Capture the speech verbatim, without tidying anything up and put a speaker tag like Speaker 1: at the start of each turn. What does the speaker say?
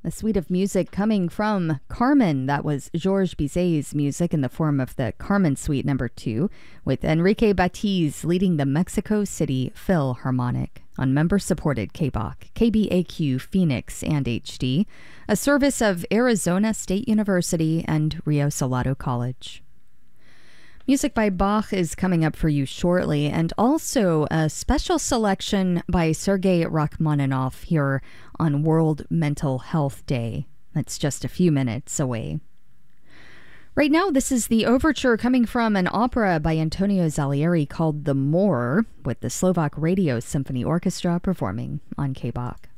Speaker 1: A suite of music coming from Carmen. That was Georges Bizet's music in the form of the Carmen Suite number two, with Enrique Batiz leading the Mexico City Philharmonic on member-supported K B O C, K B A Q Phoenix, and H D, a service of Arizona State University and Rio Salado College. Music by Bach is coming up for you shortly, and also a special selection by Sergei Rachmaninoff here on World Mental Health Day. That's just a few minutes away. Right now, this is the overture coming from an opera by Antonio Salieri called The Moor, with the Slovak Radio Symphony Orchestra performing on K B O C.